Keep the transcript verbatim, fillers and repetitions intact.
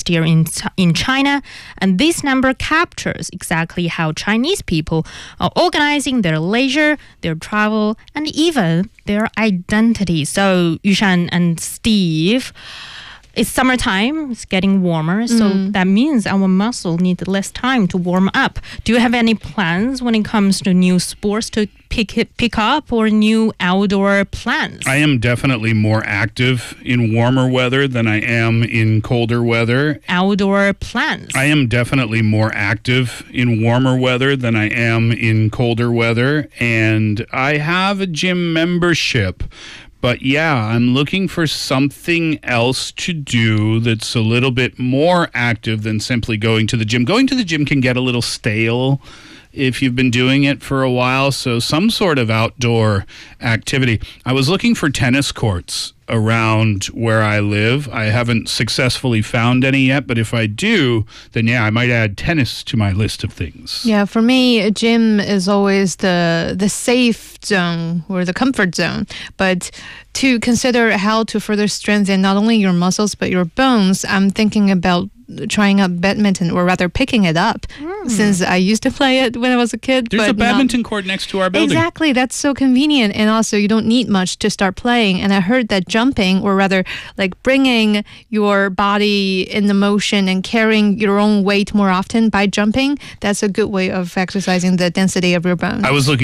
last year in, in China. And this number captures exactly how Chinese people are organizing their leisure, their travel, and even their identity. So Yushan and Steve, it's summertime, it's getting warmer, so mm. that means our muscle need less time to warm up. Do you have any plans when it comes to new sports to pick it, pick up or new outdoor plans? I am definitely more active in warmer weather than I am in colder weather. Outdoor plans? I am definitely more active in warmer weather than I am in colder weather, and I have a gym membership. But yeah, I'm looking for something else to do that's a little bit more active than simply going to the gym. Going to the gym can get a little stale if you've been doing it for a while, so some sort of outdoor activity. I was looking for tennis courts around where I live. I haven't successfully found any yet, but if I do, then yeah, I might add tennis to my list of things. Yeah, for me, a gym is always the the safe zone or the comfort zone. But to consider how to further strengthen not only your muscles but your bones, I'm thinking about trying out badminton, or rather picking it up, mm. since I used to play it when I was a kid. There's but a badminton not... court next to our building. Exactly, that's so convenient, and also you don't need much to start playing. And I heard that jumping, or rather like bringing your body in the motion and carrying your own weight more often by jumping, that's a good way of exercising the density of your bones. I was looking